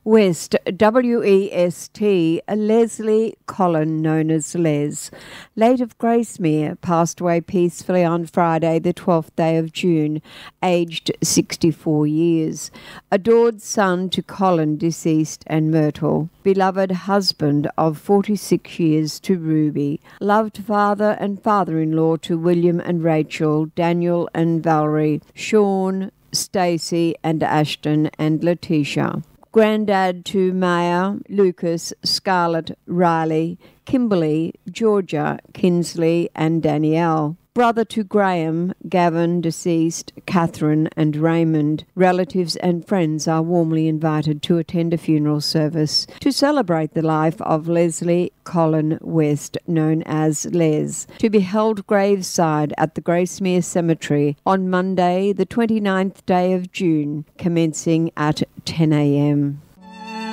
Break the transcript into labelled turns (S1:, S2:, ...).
S1: West, W-E-S-T, Leslie Collin, known as Les, late of Gracemere, passed away peacefully on Friday, the 12th day of June, aged 64 years. Adored son to Colin, deceased, and Myrtle. Beloved husband of 46 years to Ruby. Loved father and father-in-law to William and Rachel, Daniel and Valerie, Sean, Stacey and Ashton, and Letitia. Granddad to Maya, Lucas, Scarlett, Riley, Kimberly, Georgia, Kinsley, and Danielle. Brother to Graham, Gavin, deceased, Catherine, and Raymond. Relatives and friends are warmly invited to attend a funeral service to celebrate the life of Leslie Collin West, known as Les, to be held graveside at the Gracemere Cemetery on Monday, the 29th day of June, commencing at 10 a.m.